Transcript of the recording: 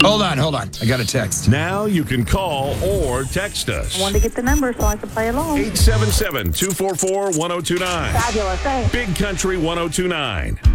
Hold on. I got a text. Now you can call or text us. I wanted to get the number so I could play along. 877-244-1029. Fabulous, thanks. Big Country 1029.